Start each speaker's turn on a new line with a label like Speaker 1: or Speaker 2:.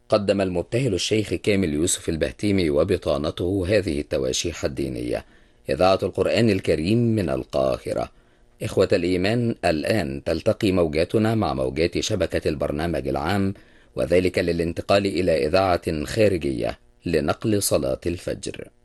Speaker 1: قدم المبتهل الشيخ كامل يوسف البهتيمي وبطانته هذه التواشيح الدينية. إذاعة القرآن الكريم من القاهرة. إخوة الإيمان، الآن تلتقي موجاتنا مع موجات شبكة البرنامج العام، وذلك للانتقال إلى إذاعة خارجية لنقل صلاة الفجر.